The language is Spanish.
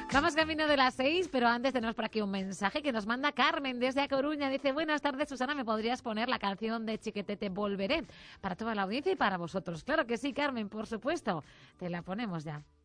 Vamos camino de las 6, pero antes tenemos por aquí un mensaje que nos manda Carmen desde A Coruña. Dice, buenas tardes, Susana, ¿me podrías poner la canción de Chiquetete Volveré? Para toda la audiencia y para vosotros. Claro que sí, Carmen, por supuesto. Te la ponemos ya.